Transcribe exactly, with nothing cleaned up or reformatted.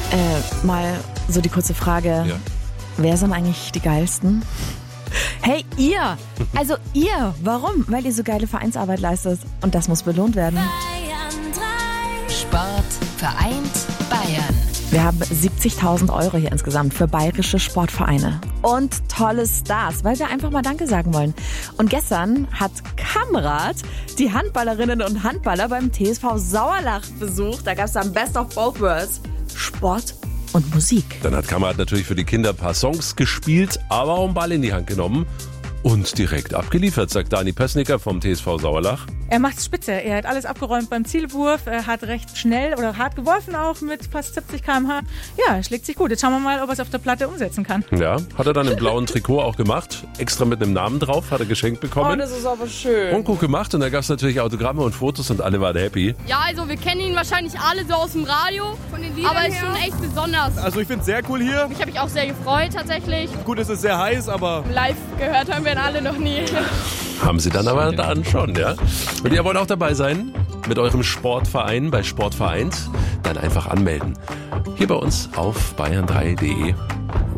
Äh, mal so die kurze Frage, Ja. wer sind eigentlich die geilsten? Hey, ihr! Also ihr! Warum? Weil ihr so geile Vereinsarbeit leistet. Und das muss belohnt werden. Bayern drei. Sport vereint Bayern. Wir haben siebzigtausend Euro hier insgesamt für bayerische Sportvereine. Und tolle Stars, weil wir einfach mal Danke sagen wollen. Und gestern hat Kamrat die Handballerinnen und Handballer beim T S V Sauerlach besucht. Da gab es dann Best of Both Worlds. Sport und Musik. Dann hat Kamrat natürlich für die Kinder ein paar Songs gespielt, aber auch einen Ball in die Hand genommen und direkt abgeliefert, sagt Dani Pössnicker vom T S V Sauerlach. Er macht's spitze. Er hat alles abgeräumt beim Zielwurf. Er hat recht schnell oder hart geworfen, auch mit fast siebzig Kilometer pro Stunde. Ja, er schlägt sich gut. Jetzt schauen wir mal, ob er es auf der Platte umsetzen kann. Ja, hat er dann im blauen Trikot auch gemacht. Extra mit einem Namen drauf, hat er geschenkt bekommen. Oh, das ist aber schön. Und gut gemacht. Und da gab es natürlich Autogramme und Fotos und alle waren happy. Ja, also wir kennen ihn wahrscheinlich alle so aus dem Radio, von den Liedern aber ist schon echt besonders. Also ich finde es sehr cool hier. Mich habe ich auch sehr gefreut tatsächlich. Gut, es ist sehr heiß, aber Live gehört haben wir ihn alle noch nie. Haben sie dann aber dann schon, ja? Und ihr wollt auch dabei sein mit eurem Sportverein bei Sportvereint? Dann einfach anmelden. Hier bei uns auf bayern drei punkt de.